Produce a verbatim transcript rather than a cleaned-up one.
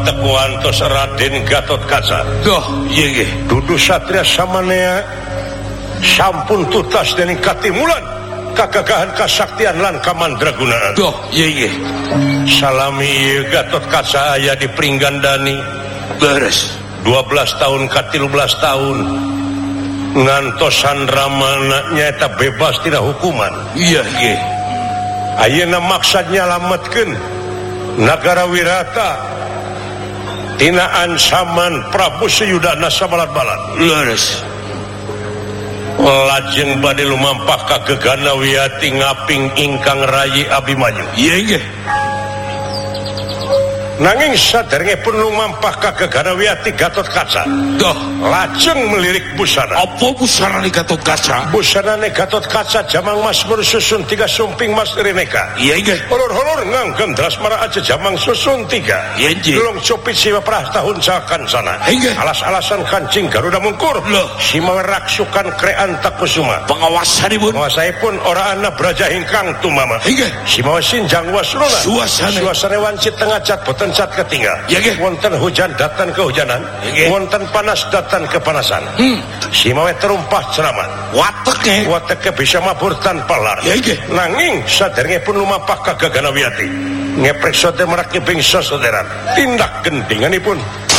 tekuantos Raden Gatot Kaca. Duh, iya iya. Dudu Satria Samanea sampun tutas dening katimulan kagagahan kasaktian lan kamandragunaan. Duh, iya iya. Salami Gatot Kaca aya di Pringgandani. Beres. dua belas tahun ka tilu belas tahun. Ngantosan Ramana nyaeta bebas tina hukuman. Iya iya. Ayeuna maksud nyalametkeun Nagara Wirata tina ancaman Prabu Seyudana sabalat-balat. Leres. Lajeng bade lumampah ka Gegana Wiyati ngaping ingkang rayi Abimanyu. Iya nggih. Nanging saderengipun lumampah ka Gegana Wiyati Gatot Kaca. Duh, lajeng melirik busana. Apa busana Gatot Kaca? Busana Gatot Kaca jamang Masmur susun tiga sumping Mas Rineka. Iya nggih. Holor-holor nganggen Drasmara aja jamang susun tiga. Iya nggih. Long copit siwa prah tahun sakan sana. Iya. Alas-alasan kancing Garuda Mungkur. Loh, simawe raksukan Krean Takusuma. Pengawasanipun. Penguasaipun ora ana braja hingkang tumama. Iya. Simawe Sinjang Wasruna. Suasana. Suasana wancit tengah cat boten cat ketinggal. Iya nggih. Wonten hujan datang kehujanan. Iya. Wonten panas datang kepanasan. Hmm. Simawe terumpah ceramat. Wateke. Wateke bisa mabur tanpa lar. Iya nggih. Nanging saderengipun lumampah ka Gegana Wiyati. Ngepreksa teh maraki bingsa saudara. Tindak gendinganipun